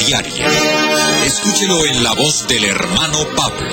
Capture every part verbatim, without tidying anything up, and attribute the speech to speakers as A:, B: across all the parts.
A: diaria. Escúchelo en la voz del hermano Pablo.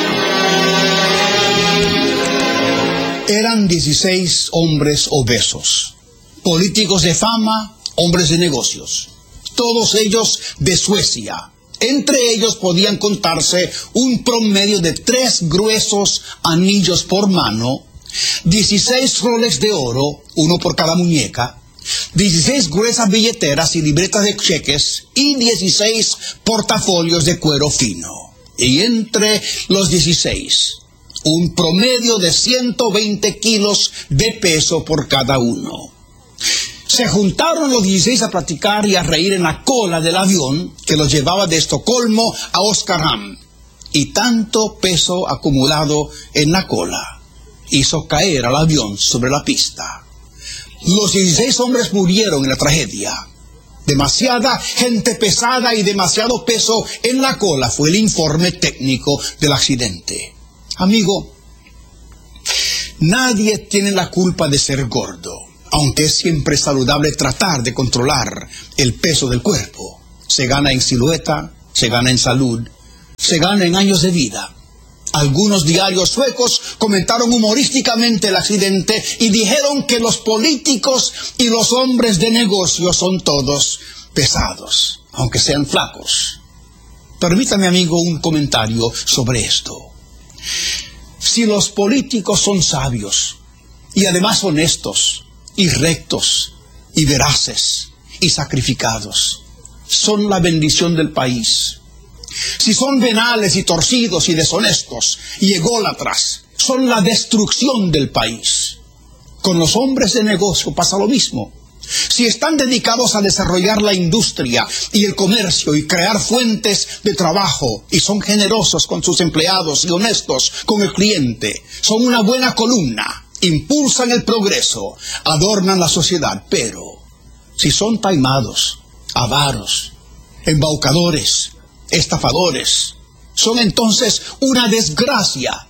B: Eran dieciséis hombres obesos, políticos de fama, hombres de negocios, todos ellos de Suecia. Entre ellos podían contarse un promedio de tres gruesos anillos por mano, dieciséis roles de oro, uno por cada muñeca, dieciséis gruesas billeteras y libretas de cheques y dieciséis portafolios de cuero fino. Y entre los dieciséis, un promedio de ciento veinte kilos de peso por cada uno. Se juntaron los dieciséis a platicar y a reír en la cola del avión que los llevaba de Estocolmo a Oskarshamn. Y tanto peso acumulado en la cola hizo caer al avión sobre la pista. Los dieciséis hombres murieron en la tragedia. Demasiada gente pesada y demasiado peso en la cola fue el informe técnico del accidente. Amigo, nadie tiene la culpa de ser gordo, aunque es siempre saludable tratar de controlar el peso del cuerpo. Se gana en silueta, se gana en salud, se gana en años de vida. Algunos diarios suecos comentaron humorísticamente el accidente y dijeron que los políticos y los hombres de negocios son todos pesados, aunque sean flacos. Permítame, amigo, un comentario sobre esto. Si los políticos son sabios y además honestos y rectos y veraces y sacrificados, son la bendición del país. Si son venales y torcidos y deshonestos y ególatras, son la destrucción del país. Con los hombres de negocio pasa lo mismo. Si están dedicados a desarrollar la industria y el comercio y crear fuentes de trabajo, y son generosos con sus empleados y honestos con el cliente, son una buena columna, impulsan el progreso, adornan la sociedad. Pero si son taimados, avaros, embaucadores, estafadores, son entonces una desgracia.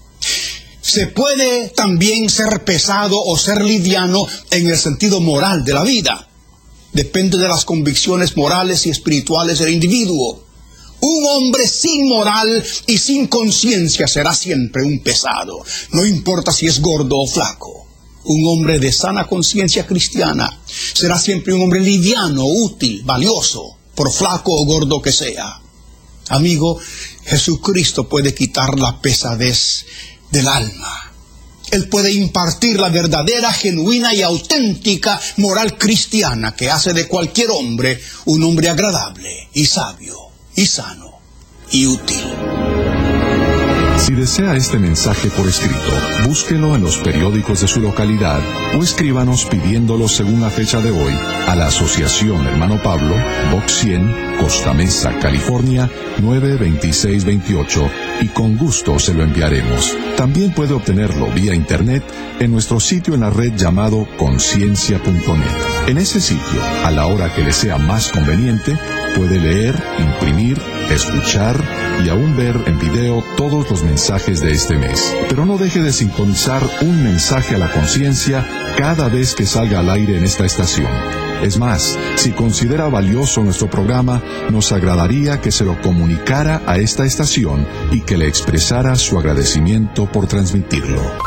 B: Se puede también ser pesado o ser liviano en el sentido moral de la vida. Depende de las convicciones morales y espirituales del individuo. Un hombre sin moral y sin conciencia será siempre un pesado, no importa si es gordo o flaco. Un hombre de sana conciencia cristiana será siempre un hombre liviano, útil, valioso, por flaco o gordo que sea. Amigo, Jesucristo puede quitar la pesadez del alma. Él puede impartir la verdadera, genuina y auténtica moral cristiana que hace de cualquier hombre un hombre agradable y sabio y sano y útil.
C: Si desea este mensaje por escrito, búsquelo en los periódicos de su localidad o escríbanos pidiéndolo según la fecha de hoy a la Asociación Hermano Pablo, Box cien, Costa Mesa, California, nueve veintiséis veintiocho, y con gusto se lo enviaremos. También puede obtenerlo vía internet en nuestro sitio en la red llamado conciencia punto net. En ese sitio, a la hora que le sea más conveniente, puede leer, imprimir, escuchar y aún ver en video todos los mensajes de este mes. Pero no deje de sintonizar un mensaje a la conciencia cada vez que salga al aire en esta estación. Es más, si considera valioso nuestro programa, nos agradaría que se lo comunicara a esta estación y que le expresara su agradecimiento por transmitirlo.